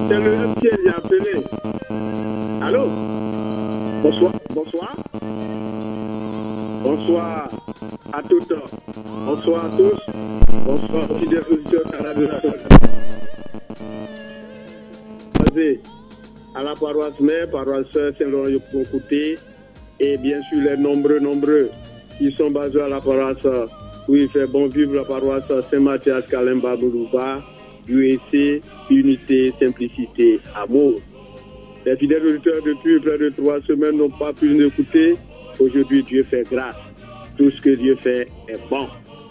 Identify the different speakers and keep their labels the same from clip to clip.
Speaker 1: C'est le MTL qui a appelé. Allô? Bonsoir. Bonsoir. Bonsoir à toutes. Bonsoir à tous. Bonsoir aux fidèles auditeurs à la radio. À la paroisse mère, paroisse sœur Saint-Laurent-Côté, et bien sûr les nombreux qui sont basés à la paroisse où il fait bon vivre, la paroisse Saint-Mathias Kalemba Moulouba, UEC, unité, simplicité, amour. Les fidèles auditeurs depuis près de 3 semaines n'ont pas pu nous écouter. Aujourd'hui, Dieu fait grâce. Tout ce que Dieu fait est bon.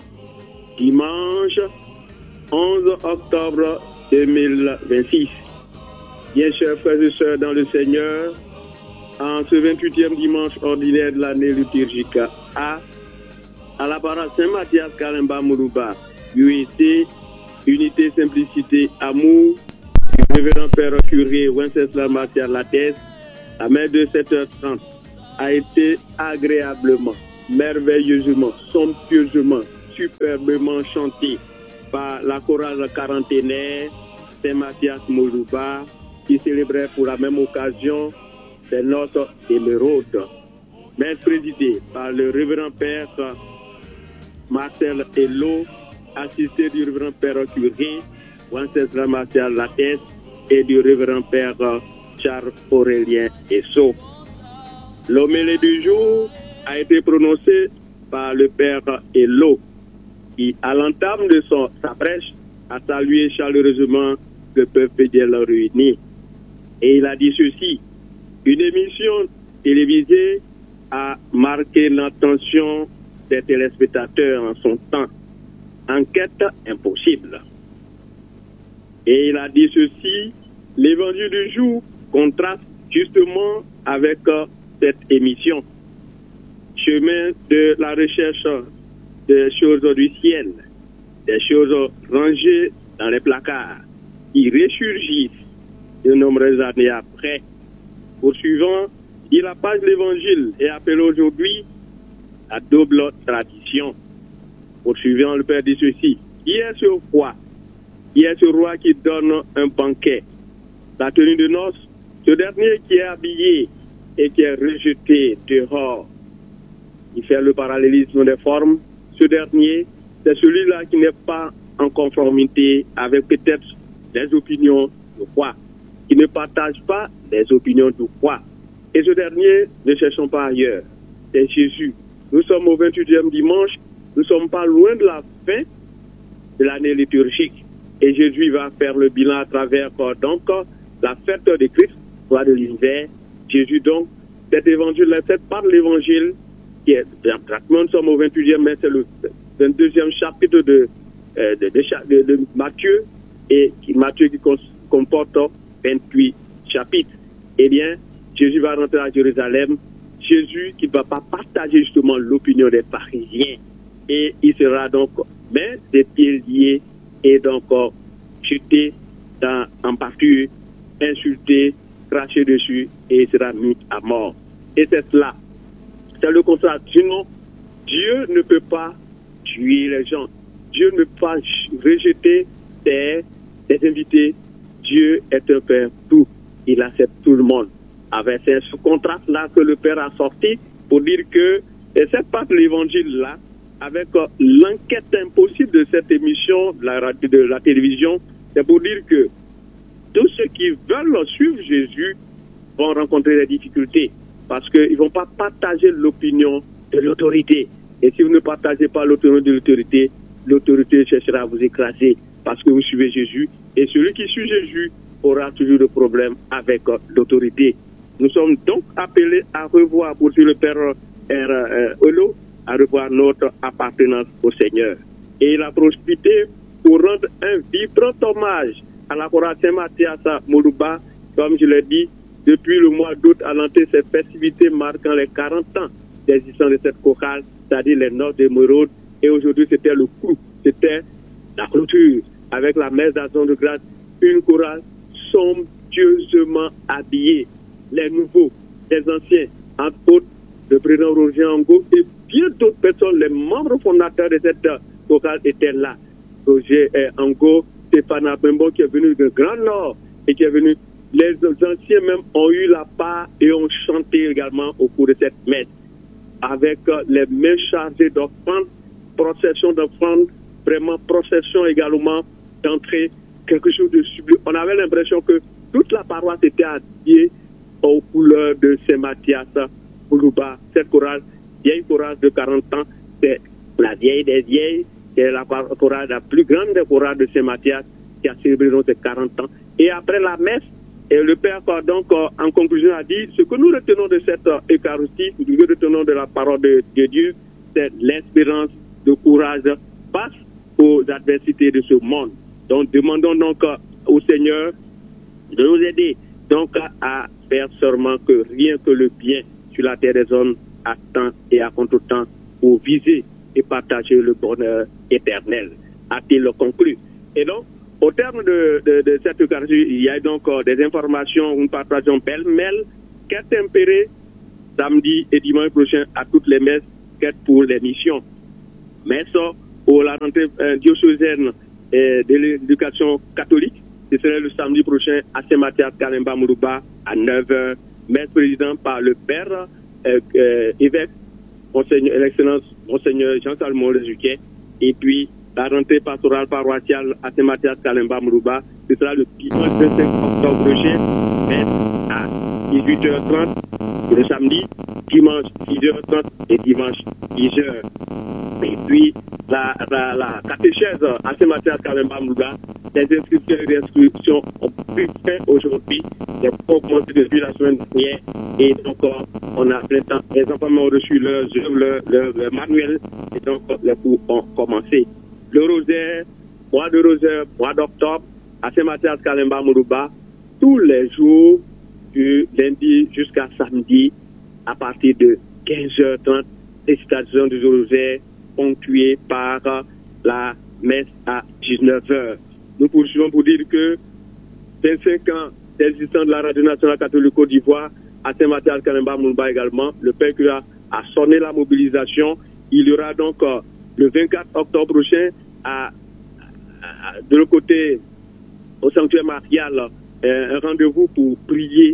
Speaker 1: Dimanche 11 octobre 2026. Bien chers frères et sœurs dans le Seigneur, en ce 28e dimanche ordinaire de l'année liturgique à la paroisse Saint-Mathias Kalemba Moulouba, UEC, unité, simplicité, amour, du révérend Père curé Wenceslas Mathias Lattès, la messe de 7h30 a été agréablement, merveilleusement, somptueusement, superbement chantée par la chorale quarantenaire Saint-Mathias Moulouba, qui célébrait pour la même occasion des noces d'émeraude. Messe présidée par le révérend Père Marcel Hello, assisté du révérend Père curé Wenceslas Mathias Lattès et du révérend Père Charles Aurélien Esso. L'homélie du jour a été prononcée par le Père Hello, qui, à l'entame de sa prêche, a salué chaleureusement le peuple fidèle réuni. Et il a dit ceci: une émission télévisée a marqué l'attention des téléspectateurs en son temps. Enquête impossible. Et il a dit ceci: l'évangile du jour contraste justement avec cette émission. Chemin de la recherche des choses du ciel, des choses rangées dans les placards, qui ressurgissent de nombreuses années après. Poursuivant, il la page de l'évangile est appelée aujourd'hui la double tradition. Poursuivant, le Père dit ceci: qui est ce roi? Qui est ce roi qui donne un banquet? La tenue de noces, ce dernier qui est habillé et qui est rejeté dehors. Il fait le parallélisme des formes. Ce dernier, c'est celui-là qui n'est pas en conformité avec peut-être les opinions du roi, qui ne partage pas les opinions du roi. Et ce dernier, ne cherchons pas ailleurs, c'est Jésus. Nous sommes au 28e dimanche, nous ne sommes pas loin de la fin de l'année liturgique. Et Jésus va faire le bilan à travers donc la fête de Christ, roi de l'univers. Jésus donc, cet évangile est fait par l'évangile qui est, nous sommes au 28e, mais c'est le 22e chapitre de Matthieu, et Matthieu qui comporte 28 chapitres. Eh bien, Jésus va rentrer à Jérusalem. Jésus qui ne va pas partager justement l'opinion des pharisiens. Et il sera donc, mais des pieds liés et donc chuté en partie, insulté, craché dessus, et il sera mis à mort. Et c'est cela. C'est le contrat. Sinon, Dieu ne peut pas tuer les gens. Dieu ne peut pas rejeter des invités. Dieu est un Père tout. Il accepte tout le monde. Avec ce contraste-là que le Père a sorti pour dire que c'est pas l'évangile-là, avec l'enquête impossible de cette émission de la télévision, c'est pour dire que tous ceux qui veulent suivre Jésus vont rencontrer des difficultés parce qu'ils ne vont pas partager l'opinion de l'autorité. Et si vous ne partagez pas l'opinion de l'autorité, l'autorité cherchera à vous écraser parce que vous suivez Jésus. Et celui qui suit Jésus aura toujours des problèmes avec l'autorité. Nous sommes donc appelés à revoir, pour le Père Olo, à revoir notre appartenance au Seigneur. Et il a profité pour rendre un vibrant hommage à la chorale Saint-Mathias Moulouba, comme je l'ai dit, depuis le mois d'août à l'entrée de cette festivité marquant les 40 ans d'existence de cette chorale, c'est-à-dire les noces d'émeraude. Et aujourd'hui, c'était le coup, c'était la clôture, avec la messe d'action de grâce, une chorale somptueusement habillée. Les nouveaux, les anciens, entre autres, le président Roger Angot et bien d'autres personnes, les membres fondateurs de cette chorale étaient là. Roger Angot, Stéphane Abembo qui est venu du Grand Nord, et qui est venu. Les anciens même ont eu la part et ont chanté également au cours de cette messe, avec les mains chargées d'offrandes, procession d'offrandes, vraiment procession également d'entrée, quelque chose de sublime. On avait l'impression que toute la paroisse était habillée aux couleurs de Saint-Mathias Moulouba. Cette chorale, vieille chorale de 40 ans, c'est la vieille des vieilles, c'est la chorale la plus grande des chorales de Saint-Mathias qui a célébré ses 40 ans. Et après la messe, et le Père, donc, en conclusion, a dit, ce que nous retenons de cette Eucharistie, ce que nous retenons de la parole de Dieu, c'est l'espérance, le courage face aux adversités de ce monde. Donc, demandons donc au Seigneur de nous aider donc à faire seulement que rien que le bien sur la terre des hommes à temps et à contre-temps pour viser et partager le bonheur éternel. A-t-il conclu? Et donc, au terme de cette Eucharistie, il y a donc des informations, une participation pêle-mêle, quête impérée samedi et dimanche prochain à toutes les messes, quête pour les missions. Messe pour la rentrée diocésaine de l'éducation catholique, ce serait le samedi prochain à Saint-Mathias Kalemba Moulouba à 9h. Messe président par le Père évêque, Monseigneur, l'excellence Monseigneur Jean-Salmon Lezuquet, et puis la rentrée pastorale paroissiale à Saint-Mathias Kalemba Moulouba, ce sera le dimanche 25 octobre prochain, à 18h30, le samedi, dimanche 10h30 et dimanche 10h. Et puis la catéchèse à Saint-Mathias Kalemba Moulouba, les inscriptions et réinscriptions ont pu faire aujourd'hui, les ont commencé depuis la semaine dernière, et donc on a plein temps. Les enfants ont reçu leur manuel, et donc les cours ont commencé. Le rosaire, mois d'octobre, à Saint-Mathias Kalemba Moulouba, tous les jours, du lundi jusqu'à samedi, à partir de 15h30, récitation du rosaire ponctuée par la messe à 19h. Nous poursuivons pour dire que 25 ans d'existence de la Radio Nationale Catholique Côte d'Ivoire, à Saint-Mathias Kalemba Moulouba également, le Père Cura a sonné la mobilisation. Il y aura donc le 24 octobre prochain, de l'autre côté, au sanctuaire marial, un rendez-vous pour prier,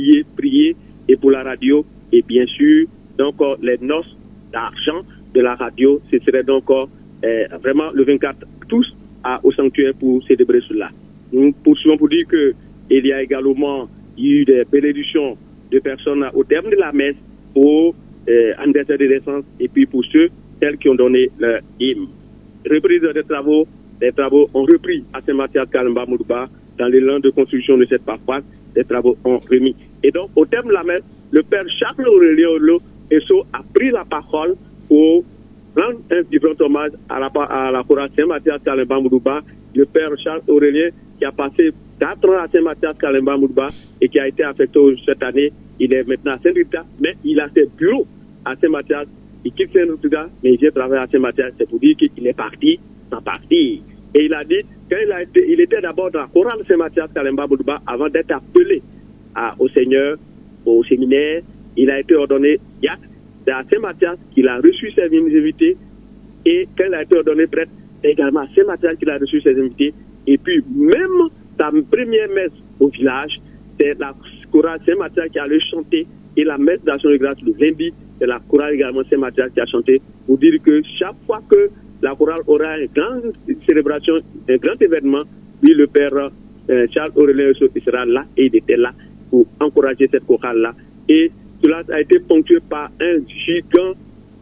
Speaker 1: et pour la radio, et bien sûr, donc les noces d'argent de la radio, ce serait donc vraiment le 24, tous au sanctuaire pour célébrer cela. Nous poursuivons pour dire que il y a également eu des bénédictions de personnes au terme de la messe pour anniversaire de naissance, et puis pour celles qui ont donné leur hymne. Reprise des travaux ont repris à Saint-Mathias Kalemba Moulouba dans l'élan de construction de cette paroisse. Les travaux ont remis. Et donc, au terme de la messe, le Père Charles Aurélien Esso a pris la parole pour rendre un vibrant hommage à la chorale Saint-Mathias Kalemba Moulouba. Le Père Charles Aurélien, qui a passé 4 ans à Saint-Mathias Kalemba Moulouba et qui a été affecté cette année, il est maintenant à Saint-Rita, mais il a ses bureaux à Saint-Mathias. Il quitte Saint-Rita, mais il vient travailler à Saint-Mathias. C'est pour dire qu'il est parti sans partir. Et il a dit, quand il était d'abord dans la chorale Saint-Mathias Kalemba Moulouba avant d'être appelé au Seigneur, au séminaire, il a été ordonné diacre. C'est à Saint-Mathias qu'il a reçu ses invités. Et quand il a été ordonné prêtre, c'est également à Saint-Mathias qu'il a reçu ses invités. Et puis, même sa première messe au village, c'est la chorale Saint-Mathias qui a le chanté. Et la messe d'action de grâce le lundi, c'est la chorale également Saint-Mathias qui a chanté. Pour dire que chaque fois que la chorale aura une grande célébration, un grand événement, lui, le Père Charles Aurélien il sera là, et il était là pour encourager cette chorale-là. Et cela a été ponctué par un gigant,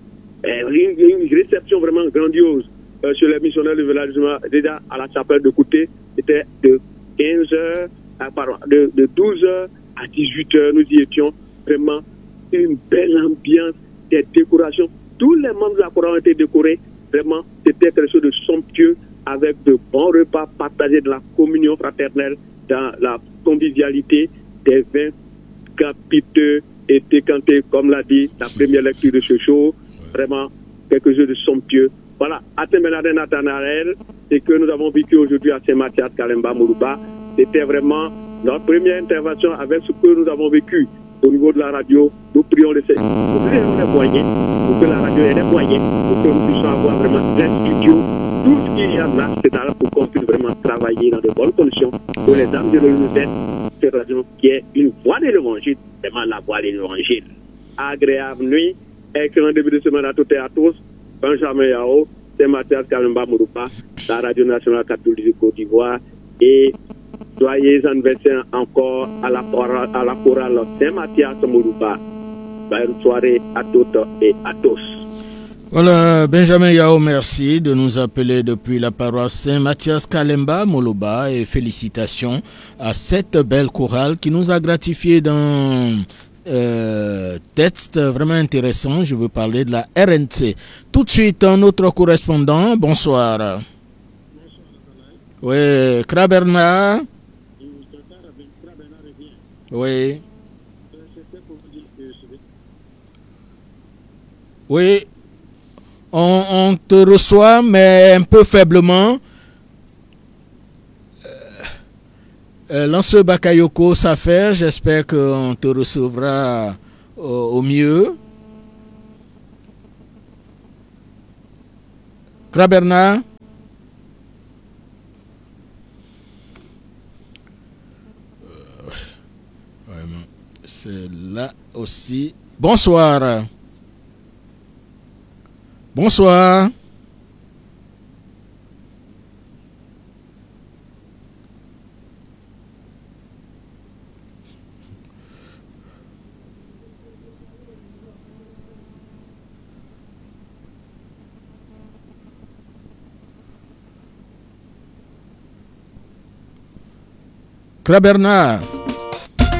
Speaker 1: une réception vraiment grandiose sur les missionnaires du village, déjà à la chapelle de Kouté. C'était de 15h, de 12h à 18h, nous y étions. Vraiment une belle ambiance, des décorations. Tous les membres de la chorale ont été décorés. Vraiment, c'était quelque chose de somptueux, avec de bons repas partagés, de la communion fraternelle, dans la convivialité, des vins capiteux et décantés, comme l'a dit la première lecture de ce show. Vraiment, quelque chose de somptueux. Voilà, à Saint-Bernardin Nathanaël, c'est que nous avons vécu aujourd'hui à Saint-Mathias Kalemba Moulouba. C'était vraiment notre première intervention avec ce que nous avons vécu au niveau de la radio. Nous prions le Seigneur pour que les moyens, pour que la radio ait des moyens, pour que nous puissions avoir vraiment un studio tout ce qu'il y a là, c'est là pour qu'on puisse vraiment travailler dans de bonnes conditions pour les âmes de l'univers. Cette radio qui est une voix de l'évangile, vraiment la voix de l'évangile. Agréable nuit, excellent début de semaine à toutes et à tous. Benjamin Yao, c'est Mathias Kalemba Mouroupa, la radio nationale catholique du Côte d'Ivoire. Et joyeux anniversaire encore à la chorale Saint-Mathias Mouroupa. Bonne soirée à toutes et à tous.
Speaker 2: Voilà, Benjamin Yao, merci de nous appeler depuis la paroisse Saint-Mathias Kalemba Moloba et félicitations à cette belle chorale qui nous a gratifié d'un texte vraiment intéressant. Je veux parler de la RNC. Tout de suite, un autre correspondant. Bonsoir. Oui, Kraberna. Oui. Oui. On te reçoit, mais un peu faiblement. Lanceur Bakayoko s'affaire, j'espère qu'on te recevra au mieux. Kraberna. C'est là aussi. Bonsoir. Bonsoir. Kraberna.